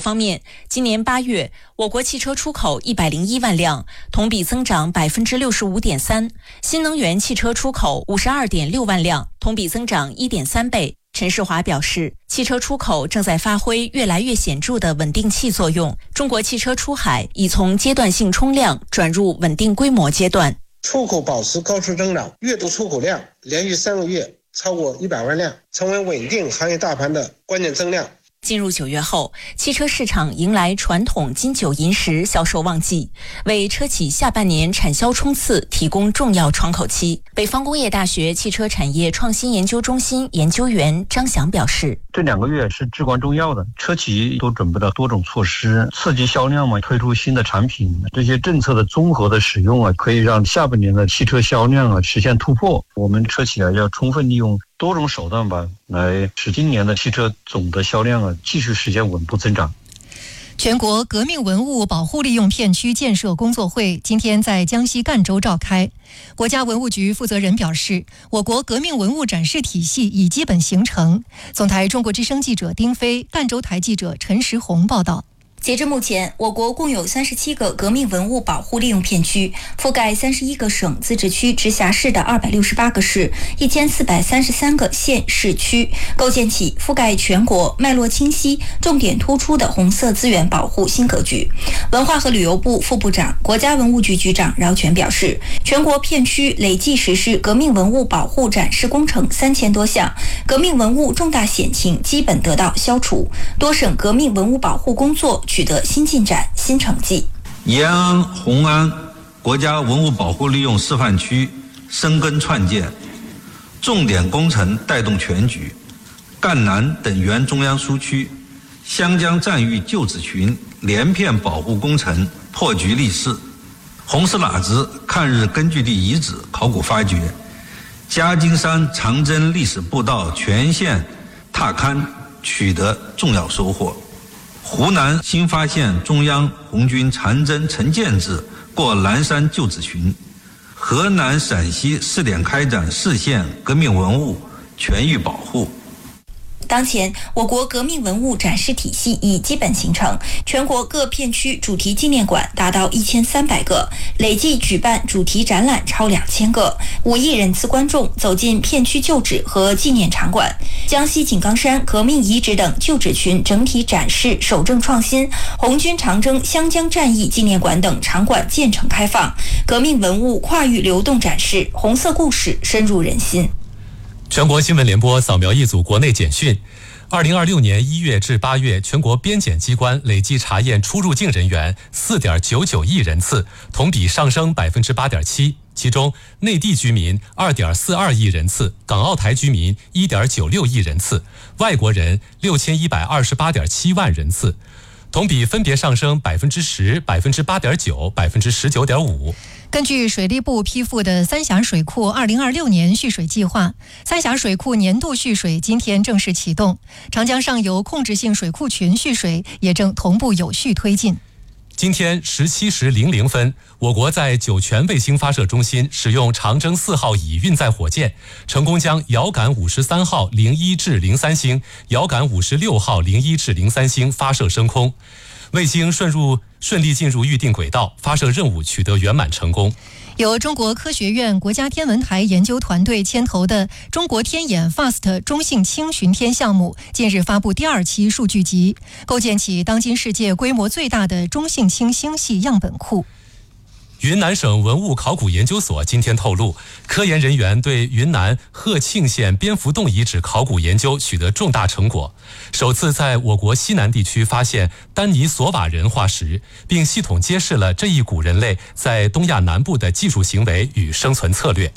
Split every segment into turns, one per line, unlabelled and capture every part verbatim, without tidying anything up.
方面，今年八月，我国汽车出口一百零一万辆，同比增长百分之六十五点三；新能源汽车出口五十二点六万辆，同比增长一点三倍。陈世华表示，汽车出口正在发挥越来越显著的稳定器作用，中国汽车出海已从阶段性冲量转入稳定规模阶段。
出口保持高速增长，月度出口量连续三个月超过一百万辆，成为稳定行业大盘的关键增量。
进入九月后，汽车市场迎来传统金九银十销售旺季，为车企下半年产销冲刺提供重要窗口期。北方工业大学汽车产业创新研究中心研究员张翔表示，
这两个月是至关重要的，车企都准备了多种措施，刺激销量嘛，推出新的产品，这些政策的综合的使用啊，可以让下半年的汽车销量啊实现突破。我们车企啊要充分利用多种手段吧，来使今年的汽车总的销量啊继续实现稳步增长。
全国革命文物保护利用片区建设工作会今天在江西赣州召开。国家文物局负责人表示，我国革命文物展示体系已基本形成。总台中国之声记者丁飞、赣州台记者陈石红报道。
截至目前，我国共有三十七个革命文物保护利用片区，覆盖三十一个省、自治区、直辖市的二百六十八个市、一千四百三十三个县市区，构建起覆盖全国、脉络清晰、重点突出的红色资源保护新格局。文化和旅游部副部长、国家文物局局长饶全表示，全国片区累计实施革命文物保护展示工程三千多项，革命文物重大险情基本得到消除，多省革命文物保护工作取得新进展、新成绩。
延安、红安国家文物保护利用示范区深耕创建，重点工程带动全局。赣南等原中央苏区湘江战役旧址群连片保护工程破局立誓，红石喇子抗日根据地遗址考古发掘，嘉金山长征历史步道全线踏勘取得重要收获。湖南新发现中央红军长征陈建制过南山旧址群，河南、陕西试点开展市县革命文物全域保护。
当前，我国革命文物展示体系已基本形成，全国各片区主题纪念馆达到一千三百个，累计举办主题展览超两千个，五亿人次观众走进片区旧址和纪念场馆。江西井冈山革命遗址等旧址群整体展示守正创新，红军长征湘江战役纪念馆等场馆建成开放，革命文物跨域流动展示，红色故事深入人心。
全国新闻联播扫描一组国内简讯。二零二六年一月至八月，全国边检机关累计查验出入境人员四点九九亿人次，同比上升百分之八点七。其中，内地居民二点四二亿人次，港澳台居民一点九六亿人次，外国人六千一百二十八点七万人次，同比分别上升百分之十、百分之八点九、百分之十九点五。
根据水利部批复的三峡水库二零二六年蓄水计划，三峡水库年度蓄水今天正式启动，长江上游控制性水库群蓄水也正同步有序推进。
今天十七时零零分，我国在酒泉卫星发射中心使用长征四号乙运载火箭，成功将遥感五十三号零一至零三星、遥感五十六号零一至零三星发射升空。卫星顺入顺利进入预定轨道，发射任务取得圆满成功。
由中国科学院国家天文台研究团队牵头的中国天眼 F A S T 中性氢巡天项目近日发布第二期数据集，构建起当今世界规模最大的中性氢星系样本库。
云南省文物考古研究所今天透露，科研人员对云南鹤庆县蝙蝠洞遗址考古研究取得重大成果，首次在我国西南地区发现丹尼索瓦人化石，并系统揭示了这一古人类在东亚南部的技术行为与生存策略。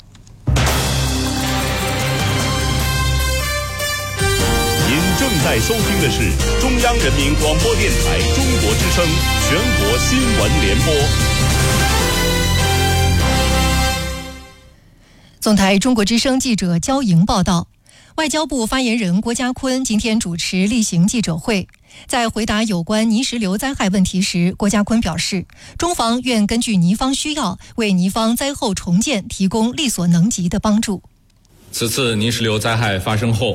您正在收听的是中央人民广播电台中国之声全国新闻联播。
总台中国之声记者焦莹报道，外交部发言人郭家坤今天主持例行记者会，在回答有关泥石流灾害问题时，郭家坤表示，中方愿根据泥方需要，为泥方灾后重建提供力所能及的帮助。
此次泥石流灾害发生后，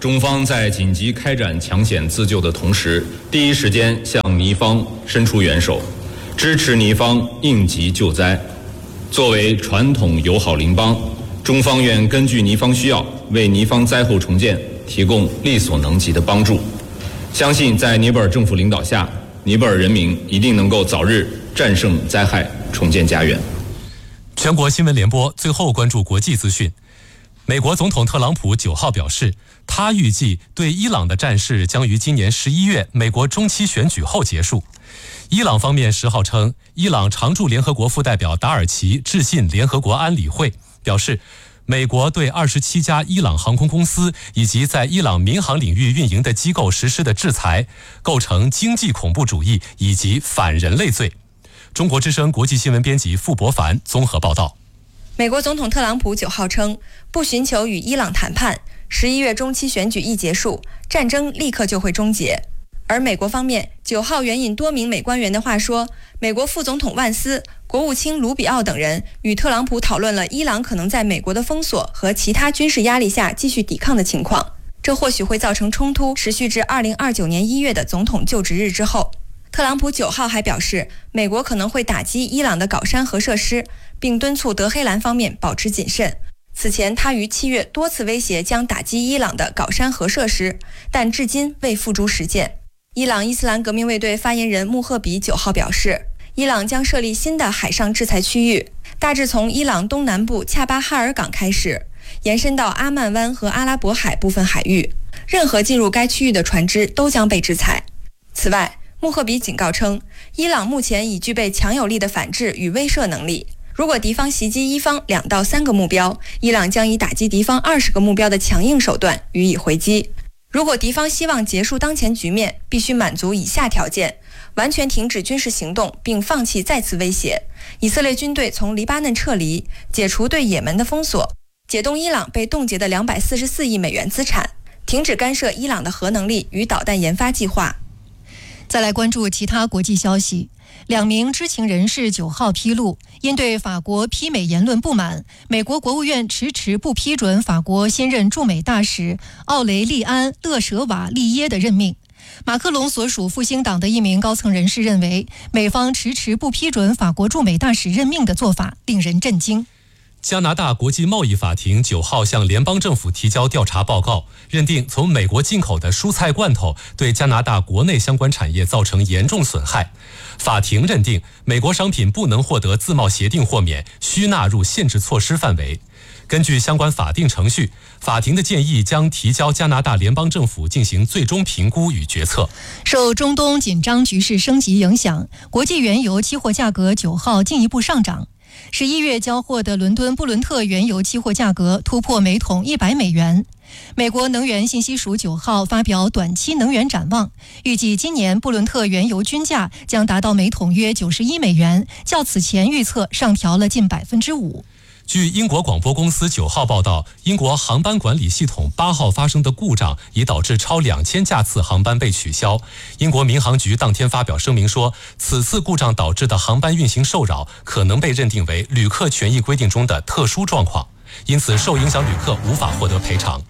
中方在紧急开展抢险自救的同时，第一时间向尼方伸出援手，支持尼方应急救灾。作为传统友好邻邦，中方愿根据尼方需要，为尼方灾后重建提供力所能及的帮助。相信在尼泊尔政府领导下，尼泊尔人民一定能够早日战胜灾害，重建家园。
全国新闻联播最后关注国际资讯。美国总统特朗普九号表示，他预计对伊朗的战事将于今年十一月美国中期选举后结束。伊朗方面十号称，伊朗常驻联合国副代表达尔奇致信联合国安理会，表示美国对二十七家伊朗航空公司以及在伊朗民航领域运营的机构实施的制裁，构成经济恐怖主义以及反人类罪。中国之声国际新闻编辑傅博凡综合报道。
美国总统特朗普九号称，不寻求与伊朗谈判，十一月中期选举一结束，战争立刻就会终结。而美国方面九号援引多名美官员的话说，美国副总统万斯、国务卿卢比奥等人与特朗普讨论了伊朗可能在美国的封锁和其他军事压力下继续抵抗的情况，这或许会造成冲突持续至二零二九年一月的总统就职日之后。特朗普九号还表示，美国可能会打击伊朗的镐山核设施，并敦促德黑兰方面保持谨慎。此前他于七月多次威胁将打击伊朗的镐山核设施，但至今未付诸实践。伊朗伊斯兰革命卫队发言人穆赫比九号表示，伊朗将设立新的海上制裁区域，大致从伊朗东南部恰巴哈尔港开始，延伸到阿曼湾和阿拉伯海部分海域，任何进入该区域的船只都将被制裁。此外，穆赫比警告称，伊朗目前已具备强有力的反制与威慑能力，如果敌方袭击伊方两到三个目标，伊朗将以打击敌方二十个目标的强硬手段予以回击。如果敌方希望结束当前局面，必须满足以下条件：完全停止军事行动并放弃再次威胁，以色列军队从黎巴嫩撤离，解除对也门的封锁，解冻伊朗被冻结的两百四十四亿美元资产，停止干涉伊朗的核能力与导弹研发计划。
再来关注其他国际消息。两名知情人士九号披露，因对法国批美言论不满，美国国务院迟迟不批准法国新任驻美大使奥雷利安·勒舍瓦利耶的任命。马克龙所属复兴党的一名高层人士认为，美方迟迟不批准法国驻美大使任命的做法令人震惊。
加拿大国际贸易法庭九号向联邦政府提交调查报告，认定从美国进口的蔬菜罐头对加拿大国内相关产业造成严重损害。法庭认定美国商品不能获得自贸协定豁免，需纳入限制措施范围。根据相关法定程序，法庭的建议将提交加拿大联邦政府进行最终评估与决策。
受中东紧张局势升级影响，国际原油期货价格九号进一步上涨。十一月交货的伦敦布伦特原油期货价格突破每桶一百美元。美国能源信息署九号发表短期能源展望，预计今年布伦特原油均价将达到每桶约九十一美元，较此前预测上调了近百分之五。
据英国广播公司九号报道，英国航班管理系统八号发生的故障已导致超两千架次航班被取消。英国民航局当天发表声明说，此次故障导致的航班运行受扰可能被认定为旅客权益规定中的特殊状况，因此受影响旅客无法获得赔偿。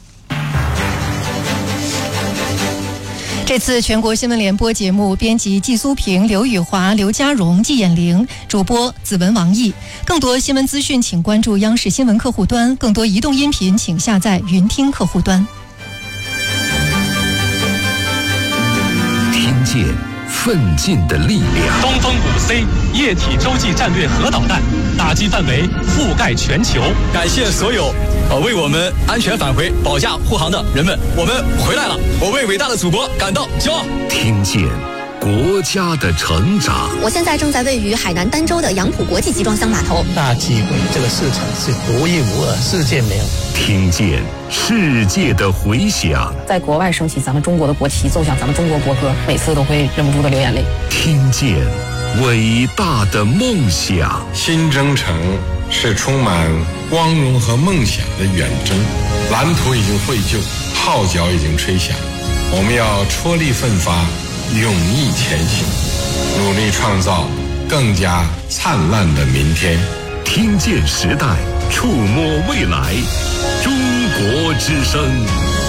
这次全国新闻联播节目编辑季苏平、刘宇华、刘家荣、季衍玲，主播子文、王毅。更多新闻资讯请关注央视新闻客户端，更多移动音频请下载云听客户端。
听见奋进的力量。
东风五 C 液体洲际战略核导弹打击范围覆盖全球。
感谢所有呃为我们安全返回保驾护航的人们，我们回来了，我为伟大的祖国感到骄傲。
听见国家的成长。
我现在正在位于海南儋州的杨浦国际集装箱码头。
大机会，这个市场是独一无二，世界没有。
听见世界的回响。
在国外升起咱们中国的国旗，奏响咱们中国国歌，每次都会忍不住的流眼泪。
听见伟大的梦想。
新征程是充满光荣和梦想的远征，蓝图已经绘就，号角已经吹响，我们要踔厉奋发，勇毅前行，努力创造更加灿烂的明天。
听见时代，触摸未来，中国之声。